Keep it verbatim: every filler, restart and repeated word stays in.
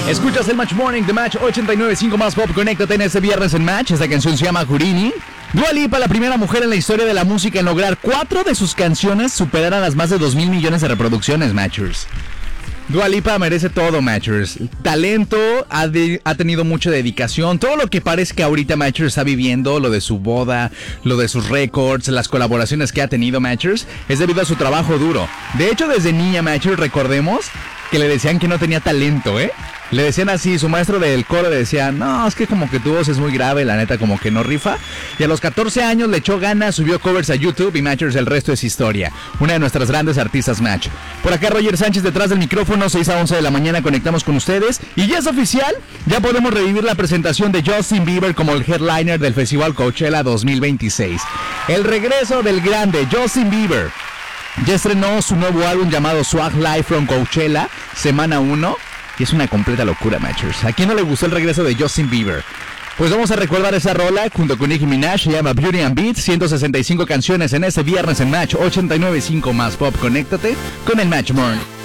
Escuchas el Match Morning de Match ochenta y nueve punto cinco más Pop. Conéctate en este viernes en Match. Esta canción se llama Houdini. Dua Lipa, la primera mujer en la historia de la música en lograr cuatro de sus canciones superaran las más de dos mil millones de reproducciones, Matchers. Dua Lipa merece todo, Matchers. Talento, ha, de, ha tenido mucha dedicación. Todo lo que parece que ahorita Matchers está viviendo, lo de su boda, lo de sus récords, las colaboraciones que ha tenido Matchers, es debido a su trabajo duro. De hecho, desde niña, Matchers, recordemos que le decían que no tenía talento, ¿eh? Le decían así, su maestro del coro le decía, no, es que como que tu voz es muy grave, la neta como que no rifa. Y a los catorce años le echó ganas, subió covers a YouTube y Matchers, el resto es historia. Una de nuestras grandes artistas, Match. Por acá Roger Sánchez detrás del micrófono, seis a once de la mañana conectamos con ustedes. Y ya es oficial, ya podemos revivir la presentación de Justin Bieber como el headliner del Festival Coachella dos mil veintiséis. El regreso del grande Justin Bieber. Ya estrenó su nuevo álbum llamado Swag Live from Coachella, semana uno. Y es una completa locura, Matchers. ¿A quién no le gustó el regreso de Justin Bieber? Pues vamos a recordar esa rola junto con Nicki Minaj. Se llama Beauty and Beat. ciento sesenta y cinco canciones en este viernes en Match ochenta y nueve punto cinco más Pop. Conéctate con el Match Morning.